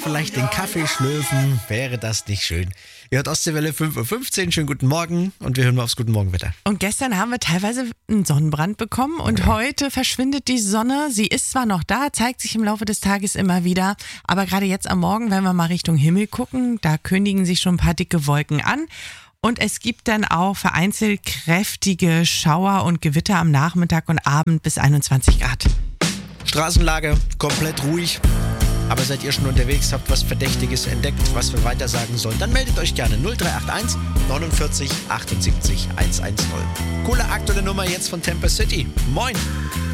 vielleicht den Kaffee schlürfen. Wäre das nicht schön? Ihr hört Ostseewelle 5.15 Uhr. Schönen guten Morgen und wir hören mal aufs Guten Morgenwetter. Und gestern haben wir teilweise einen Sonnenbrand bekommen und heute verschwindet die Sonne. Sie ist zwar noch da, zeigt sich im Laufe des Tages immer wieder, aber gerade jetzt am Morgen, wenn wir mal Richtung Himmel gucken, da kündigen sich schon ein paar dicke Wolken an. Und es gibt dann auch vereinzelt kräftige Schauer und Gewitter am Nachmittag und Abend bis 21 Grad. Straßenlage komplett ruhig. Aber seid ihr schon unterwegs, habt was Verdächtiges entdeckt, was wir weiter sagen sollen, dann meldet euch gerne 0381 49 78 110. Coole aktuelle Nummer jetzt von Temper City. Moin!